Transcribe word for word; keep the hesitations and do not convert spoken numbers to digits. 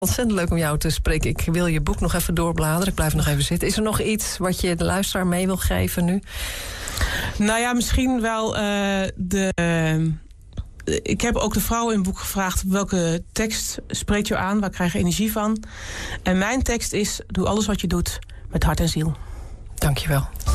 Ontzettend leuk om jou te spreken. Ik wil je boek nog even doorbladeren. Ik blijf nog even zitten. Is er nog iets wat je de luisteraar mee wil geven nu? Nou ja, misschien wel uh, de... Uh, ik heb ook de vrouwen in het boek gevraagd... welke tekst spreekt je aan? Waar krijg je energie van? En mijn tekst is... doe alles wat je doet met hart en ziel. Dank je wel.